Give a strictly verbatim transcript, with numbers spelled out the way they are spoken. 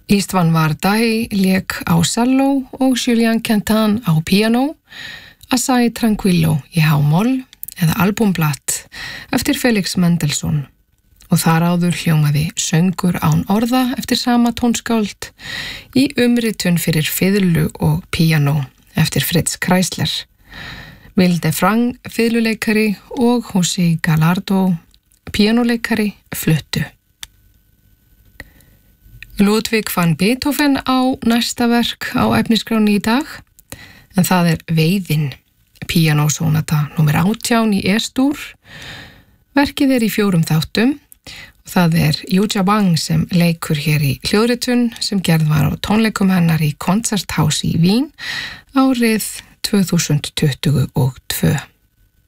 Istvan Vardai lék á cello og Julian Quentin á piano, Assai Tranquillo í hámoll eða Albumblatt eftir Felix Mendelssohn og þar áður hljómaði Söngur án orða eftir sama tónskáld í umritun fyrir fiðlu og piano eftir Fritz Kreisler. Vilde Frang fiðluleikari og José Gallardo pianoleikari fluttu. Ludwig van Beethoven á næsta verk á efnisskráni í dag, en það er Veiðin, píanósónata númer átján í E-stúr. Verkið er í fjórum þáttum og það er Yuja Bang sem leikur hér í hljóðritun sem gerð var á tónleikum hennar í Konzerthaus í Vín árið tvö þúsund tuttugu og tvö.